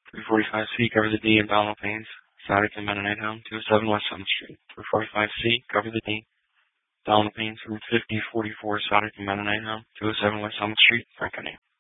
345C, cover the D in Donald Payne's Sonic and Mennonite Home, 207 West 7th Street. 345C, cover the D. Donald Payne's Route 5044 Sonic and Mennonite Home, 207 West 7th Street, Franconia.